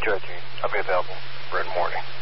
Sure, Gene. I'll be available for in the morning.